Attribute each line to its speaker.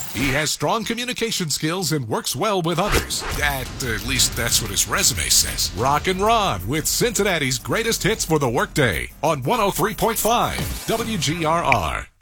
Speaker 1: He has strong communication skills and works well with others. At least that's what his resume says. Rock and Ron with Cincinnati's greatest hits for the workday on 103.5 WGRR.